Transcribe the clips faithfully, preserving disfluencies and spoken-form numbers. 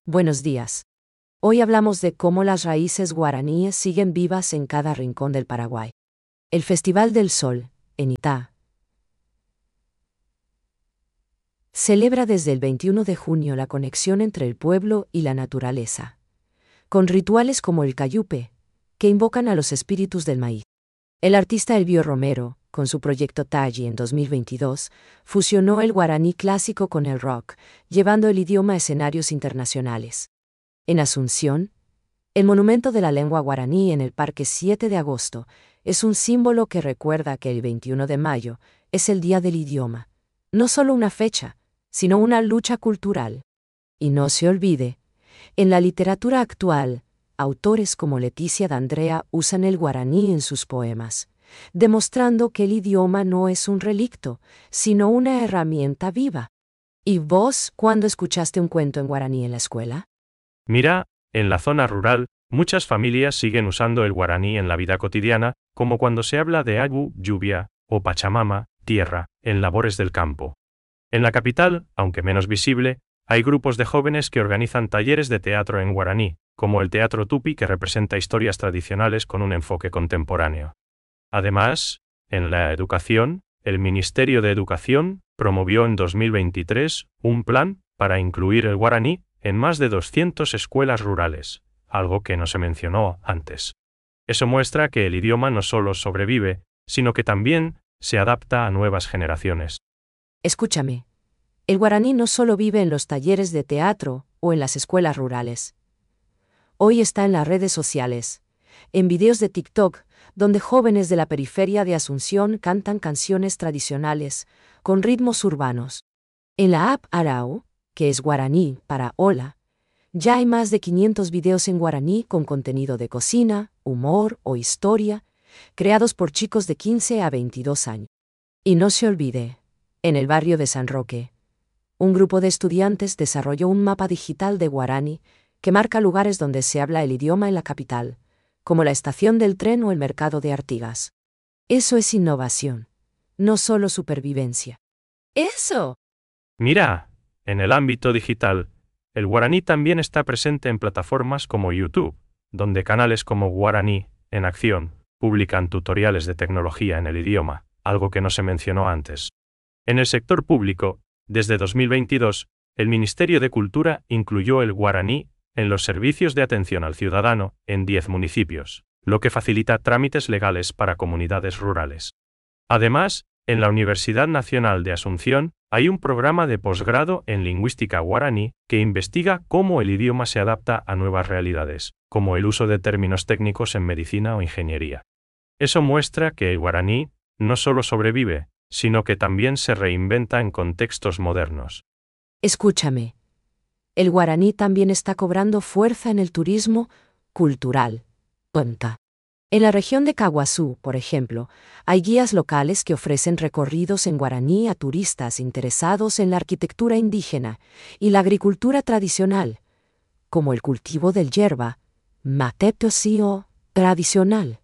Buenos días. Hoy hablamos de cómo las raíces guaraníes siguen vivas en cada rincón del Paraguay. El Festival del Sol, en Itá, celebra desde el veintiuno de junio la conexión entre el pueblo y la naturaleza, con rituales como el cayupe, que invocan a los espíritus del maíz. El artista Elvio Romero, con su proyecto Taji en dos mil veintidós, fusionó el guaraní clásico con el rock, llevando el idioma a escenarios internacionales. En Asunción, el monumento de la lengua guaraní en el Parque siete de agosto es un símbolo que recuerda que el veintiuno de mayo es el Día del Idioma, no solo una fecha, sino una lucha cultural. Y no se olvide, en la literatura actual, autores como Leticia D'Andrea usan el guaraní en sus poemas, demostrando que el idioma no es un relicto, sino una herramienta viva. ¿Y vos, cuándo escuchaste un cuento en guaraní en la escuela? Mira, en la zona rural, muchas familias siguen usando el guaraní en la vida cotidiana, como cuando se habla de agu, lluvia, o pachamama, tierra, en labores del campo. En la capital, aunque menos visible, hay grupos de jóvenes que organizan talleres de teatro en guaraní, como el Teatro Tupi, que representa historias tradicionales con un enfoque contemporáneo. Además, en la educación, el Ministerio de Educación promovió en dos mil veintitrés un plan para incluir el guaraní en más de doscientas escuelas rurales, algo que no se mencionó antes. Eso muestra que el idioma no solo sobrevive, sino que también se adapta a nuevas generaciones. Escúchame. El guaraní no solo vive en los talleres de teatro o en las escuelas rurales. Hoy está en las redes sociales, en videos de TikTok, donde jóvenes de la periferia de Asunción cantan canciones tradicionales, con ritmos urbanos. En la app Arau, que es guaraní para hola, ya hay más de quinientos videos en guaraní con contenido de cocina, humor o historia, creados por chicos de quince a veintidós años. Y no se olvide, en el barrio de San Roque, un grupo de estudiantes desarrolló un mapa digital de guaraní que marca lugares donde se habla el idioma en la capital, como la estación del tren o el mercado de Artigas. Eso es innovación, no solo supervivencia. ¡Eso! Mira, en el ámbito digital, el guaraní también está presente en plataformas como YouTube, donde canales como Guaraní, en Acción, publican tutoriales de tecnología en el idioma, algo que no se mencionó antes. En el sector público, desde dos mil veintidós, el Ministerio de Cultura incluyó el guaraní en los servicios de atención al ciudadano en diez municipios, lo que facilita trámites legales para comunidades rurales. Además, en la Universidad Nacional de Asunción hay un programa de posgrado en lingüística guaraní que investiga cómo el idioma se adapta a nuevas realidades, como el uso de términos técnicos en medicina o ingeniería. Eso muestra que el guaraní no solo sobrevive, sino que también se reinventa en contextos modernos. Escúchame. El guaraní también está cobrando fuerza en el turismo cultural. Cuenta. En la región de Caguazú, por ejemplo, hay guías locales que ofrecen recorridos en guaraní a turistas interesados en la arquitectura indígena y la agricultura tradicional, como el cultivo del yerba, mateptosío tradicional.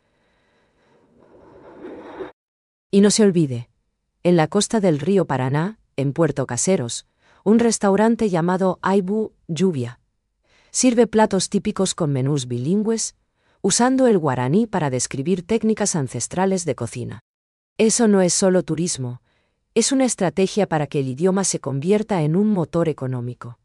Y no se olvide, en la costa del río Paraná, en Puerto Caseros, un restaurante llamado Aibu Lluvia sirve platos típicos con menús bilingües, usando el guaraní para describir técnicas ancestrales de cocina. Eso no es solo turismo, es una estrategia para que el idioma se convierta en un motor económico.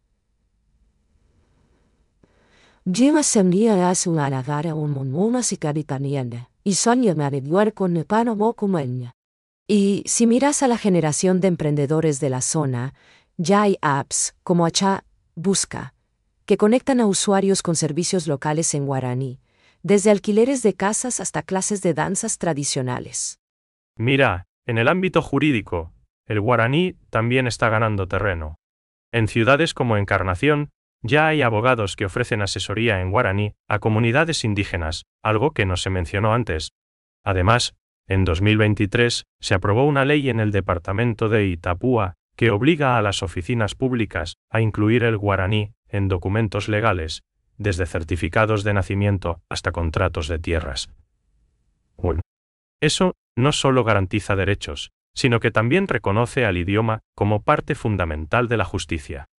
Lleva semilla a su aladara un monona sicaritaniende, y soña mariduar con nepano bocumeña. Y si miras a la generación de emprendedores de la zona, ya hay apps como Achá Busca, que conectan a usuarios con servicios locales en guaraní, desde alquileres de casas hasta clases de danzas tradicionales. Mira, en el ámbito jurídico, el guaraní también está ganando terreno. En ciudades como Encarnación, ya hay abogados que ofrecen asesoría en guaraní a comunidades indígenas, algo que no se mencionó antes. Además, en dos mil veintitrés se aprobó una ley en el departamento de Itapúa que obliga a las oficinas públicas a incluir el guaraní en documentos legales, desde certificados de nacimiento hasta contratos de tierras. Bueno, eso no solo garantiza derechos, sino que también reconoce al idioma como parte fundamental de la justicia.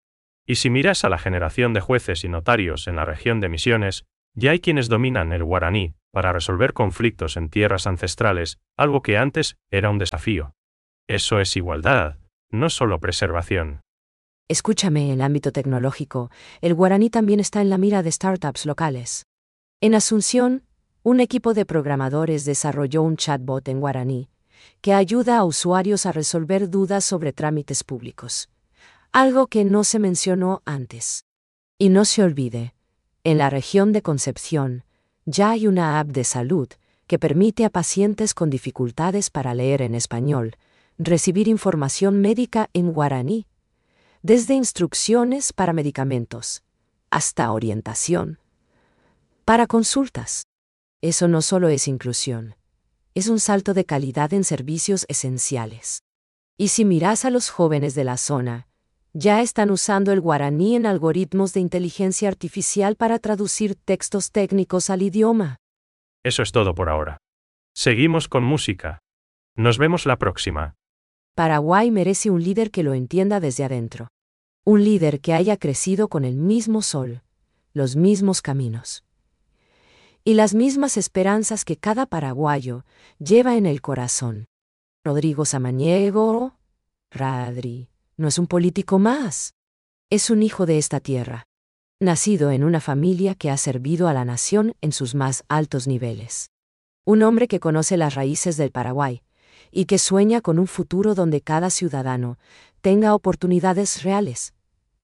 Y si miras a la generación de jueces y notarios en la región de Misiones, ya hay quienes dominan el guaraní para resolver conflictos en tierras ancestrales, algo que antes era un desafío. Eso es igualdad, no solo preservación. Escúchame, en el ámbito tecnológico, el guaraní también está en la mira de startups locales. En Asunción, un equipo de programadores desarrolló un chatbot en guaraní que ayuda a usuarios a resolver dudas sobre trámites públicos, algo que no se mencionó antes. Y no se olvide, en la región de Concepción, ya hay una app de salud que permite a pacientes con dificultades para leer en español recibir información médica en guaraní, desde instrucciones para medicamentos hasta orientación para consultas. Eso no solo es inclusión, es un salto de calidad en servicios esenciales. Y si miras a los jóvenes de la zona, ya están usando el guaraní en algoritmos de inteligencia artificial para traducir textos técnicos al idioma. Eso es todo por ahora. Seguimos con música. Nos vemos la próxima. Paraguay merece un líder que lo entienda desde adentro. Un líder que haya crecido con el mismo sol, los mismos caminos y las mismas esperanzas que cada paraguayo lleva en el corazón. Rodrigo Samaniego, Radri, no es un político más. Es un hijo de esta tierra, nacido en una familia que ha servido a la nación en sus más altos niveles. Un hombre que conoce las raíces del Paraguay y que sueña con un futuro donde cada ciudadano tenga oportunidades reales.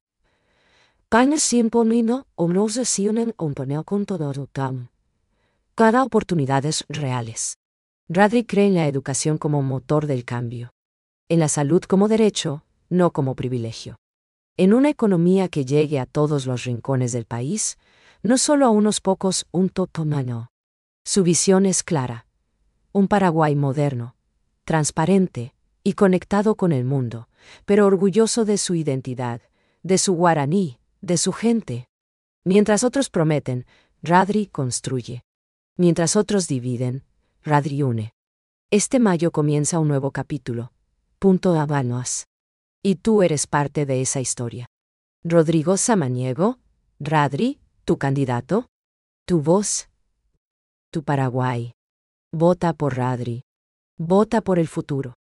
Cada oportunidades reales. Radri cree en la educación como motor del cambio. En la salud como derecho, no como privilegio. En una economía que llegue a todos los rincones del país, no solo a unos pocos, un totomano. Su visión es clara. Un Paraguay moderno, transparente y conectado con el mundo, pero orgulloso de su identidad, de su guaraní, de su gente. Mientras otros prometen, Radri construye. Mientras otros dividen, Radri une. Este mayo comienza un nuevo capítulo. Punto Habanos. Y tú eres parte de esa historia. Rodrigo Samaniego, Radri, tu candidato, tu voz, tu Paraguay. Vota por Radri. Vota por el futuro.